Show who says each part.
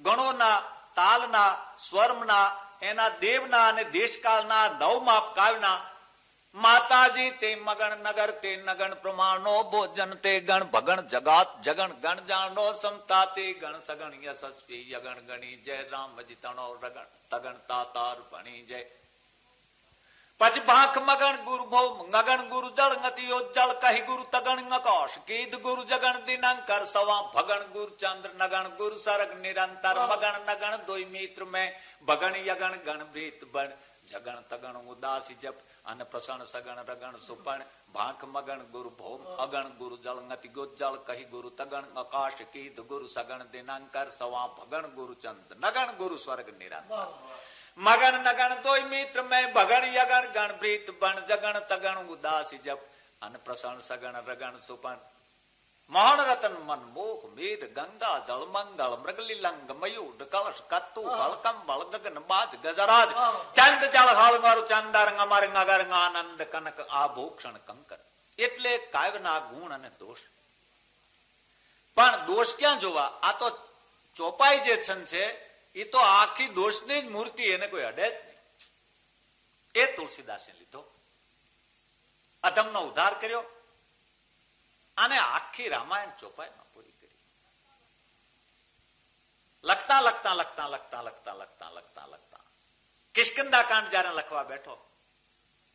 Speaker 1: ગણોના, તાલના, સ્વર્મના, એના દેવના અને દેશકાળના નવમાપ કાવ્યના માતાજી તે મગણ નગર તે નગણ પ્રમાણો ભોજન તે ગણ ભગણ જગાત જગણ ગણ જાણો સમતા તે ગણ સગણ યશસ્વી યગણ ગણી જય રામજી તણો રગણ તગણ તાતાર ભણી જય. પછી ભાખ મગણ ગુરુ ભૌ ગગણ ગુરુ જળ ગતિયો જળ કહી ગુરુ તગણ આકાશ કીધ ગુરુ જગણ દિનાંકર સવા ભગણ ગુરુ ચંદ્ર નગણ ગુરુ સરગ નિરંતર મગણ નગણ દોય મિત્ર મેં ભગણ યગણ ગણ ભીત બણ જગણ તગણ ઉદાસી જપ અને પ્રસણ સગણ રગણ સુપણ ભાખ મગણ ગુરુ ભૌમ અગણ ગુરુ જળ ગતિ ગોજળ કહી ગુરુ તગણ આકાશ કીધ ગુરુ સગણ દિનાંકર સવા ભગણ ગુરુ ચંદ્ર નગણ ગુરુ સ્વર્ગ નિરંતર મગણ નગણ દોય મિત્ર મેં ભગણ યગણ ગણ પ્રીત બણ જગણ તગણ ઉદાસી જપ અને પ્રસણ સગણ રગણ સુપણ મોહન રતન મન મોહ મેદ ગંગા જળ મંગળ મૃગલી લંગ મયુર કળશ કત્તુ હળકમ બળ ગગન બાજ ગજરાજ ચંદ જળ હળ મારુ ચંદાર અમાર નગર આનંદ કનક આભૂષણ કંકર. એટલે કાવ્યના ગુણ અને દોષ. પણ દોષ ક્યાં જોવા? આ તો ચોપાઈ જે છંદ છે એ તો આખી દોષની જ મૂર્તિ, એને કોઈ અડે જ નહીં. એ તુલસીદાસે લીધો, અધમનો ઉદ્ધાર કર્યો અને આખી રામાયણ ચોપાઈમાં પૂરી કરી. લખતા લખતા લખતા લખતા લખતા લખતા લખતા લખતા કિષ્કિંધા કાંડ જયારે લખવા બેઠો